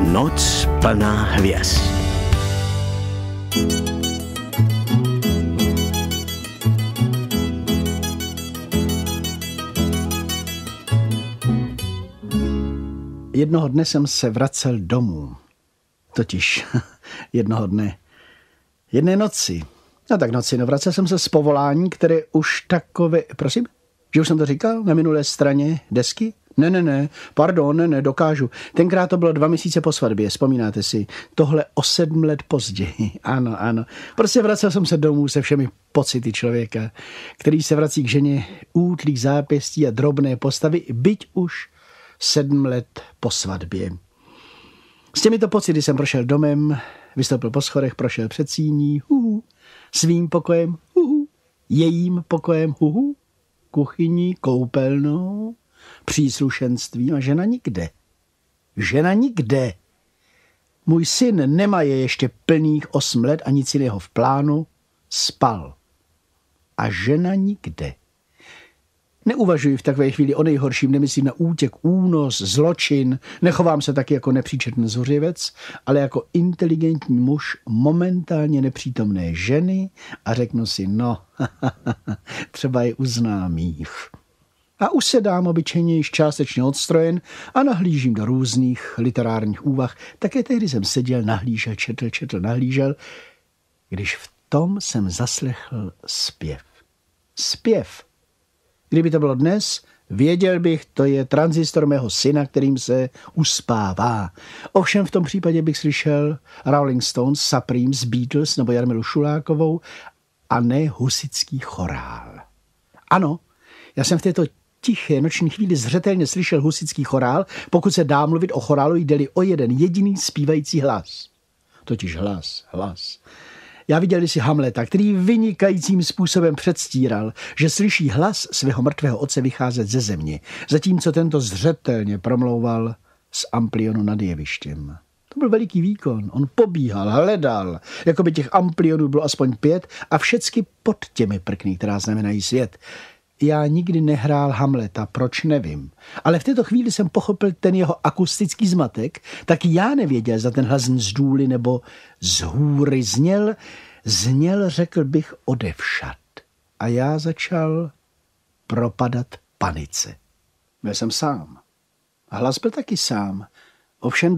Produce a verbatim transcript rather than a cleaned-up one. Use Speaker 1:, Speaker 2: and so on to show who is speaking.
Speaker 1: Noc plná hvězd.
Speaker 2: Jednoho dne jsem se vracel domů. Totiž jednoho dne. Jedné noci. No tak noci, no vracel jsem se z povolání, které už takové... Prosím? Že už jsem to říkal na minulé straně desky? Ne, ne, ne, pardon, ne, ne, dokážu. Tenkrát to bylo dva měsíce po svatbě, vzpomínáte si. Tohle o sedm let později. Ano, ano. Prostě vracel jsem se domů se všemi pocity člověka, který se vrací k ženě útlých zápěstí a drobné postavy, byť už sedm let po svatbě. S těmito pocity jsem prošel domem, vystoupil po schodech, prošel před síní, huhu, svým pokojem, huhu, jejím pokojem, huhu, kuchyní, koupelnou, příslušenstvím a žena nikde. Žena nikde. Můj syn nemá je ještě plných osm let a nic jiného v plánu, spal. A žena nikde. Neuvažuji v takové chvíli o nejhorším, nemyslím na útěk, únos, zločin, nechovám se taky jako nepříčetný zuřivec, ale jako inteligentní muž momentálně nepřítomné ženy a řeknu si, no, třeba je uznám jí. A už se dám obyčejně již částečně odstrojen a nahlížím do různých literárních úvah. Také tehdy jsem seděl, nahlížel, četl, četl, nahlížel, když v tom jsem zaslechl zpěv. Zpěv. Kdyby to bylo dnes, věděl bych, to je tranzistor mého syna, kterým se uspává. Ovšem v tom případě bych slyšel Rolling Stones, Supremes, Beatles nebo Jarmilu Šulákovou a ne husický chorál. Ano, já jsem v této tiché noční chvíli zřetelně slyšel husický chorál, pokud se dá mluvit o chorálu, jde-li o jeden jediný zpívající hlas. Totiž hlas, hlas. Já viděl si Hamleta, který vynikajícím způsobem předstíral, že slyší hlas svého mrtvého otce vycházet ze země, zatímco tento zřetelně promlouval z amplionu nad jevištěm. To byl veliký výkon. On pobíhal, hledal, jako by těch amplionů bylo aspoň pět a všecky pod těmi prkny, která znamenají svět. Já nikdy nehrál Hamleta, proč nevím. Ale v této chvíli jsem pochopil ten jeho akustický zmatek, tak já nevěděl, zda ten hlas z důly nebo z hůry zněl, zněl, řekl bych, odevšad. A já začal propadat panice. Byl jsem sám. A hlas byl taky sám. Ovšem